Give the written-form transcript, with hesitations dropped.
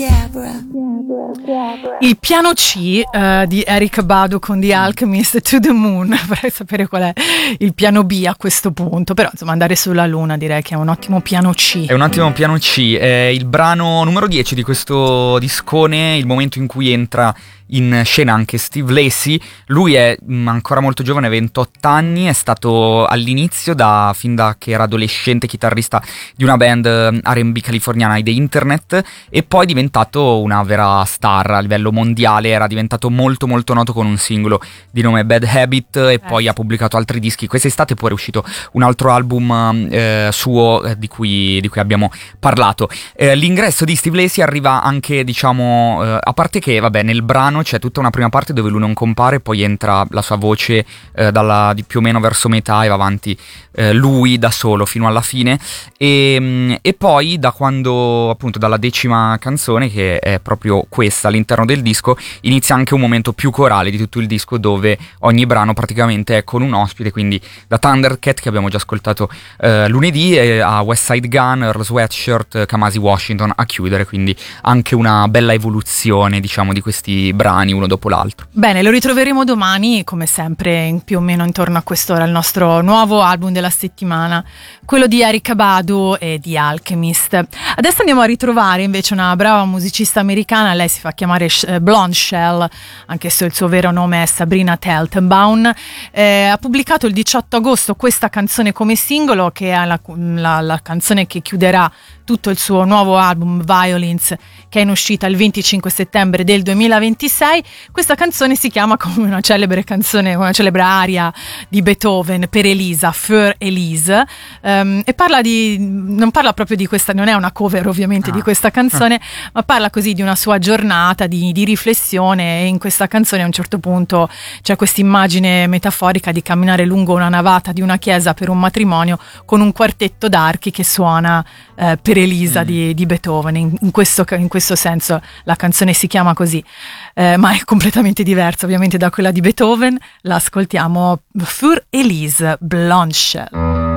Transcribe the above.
Il piano C di Erykah Badu con The Alchemist, To the Moon. Vorrei sapere qual è il piano B a questo punto, però insomma andare sulla luna direi che è un ottimo piano C. È un ottimo piano C, è il brano numero 10 di questo discone, il momento in cui entra in scena anche Steve Lacy. Lui è ancora molto giovane, 28 anni, è stato all'inizio, fin da che era adolescente, chitarrista di una band R&B californiana, The Internet, e poi è diventato una vera star a livello mondiale. Era diventato molto molto noto con un singolo di nome Bad Habit e poi ha pubblicato altri dischi. Quest'estate poi è uscito un altro album suo di cui abbiamo parlato. L'ingresso di Steve Lacy arriva anche, diciamo, a parte che vabbè, nel brano c'è tutta una prima parte dove lui non compare, poi entra la sua voce di più o meno verso metà e va avanti lui da solo fino alla fine, e poi da quando, appunto, dalla 10ª canzone, che è proprio questa all'interno del disco, inizia anche un momento più corale di tutto il disco, dove ogni brano praticamente è con un ospite, quindi da Thundercat, che abbiamo già ascoltato lunedì, a West Side Gun, Earl Sweatshirt, Kamasi Washington a chiudere, quindi anche una bella evoluzione, diciamo, di questi brani uno dopo l'altro. Bene, lo ritroveremo domani come sempre più o meno intorno a quest'ora, il nostro nuovo album della settimana, quello di Erykah Badu e di Alchemist. Adesso andiamo a ritrovare invece una brava musicista americana. Lei si fa chiamare Blonde Shell, anche se il suo vero nome è Sabrina Teltenbaum. Ha pubblicato il 18 agosto questa canzone come singolo, che è la canzone che chiuderà tutto il suo nuovo album Violence, che è in uscita il 25 settembre del 2026. Questa canzone si chiama come una celebre aria di Beethoven per Elisa, Für Elise, e non parla proprio di questa, non è una cover ovviamente di questa canzone, ma parla così di una sua giornata di riflessione, e in questa canzone a un certo punto c'è questa immagine metaforica di camminare lungo una navata di una chiesa per un matrimonio con un quartetto d'archi che suona per Elisa di Beethoven. In questo senso la canzone si chiama così, ma è completamente diversa ovviamente da quella di Beethoven. La ascoltiamo, Für Elise, Blonde Shell.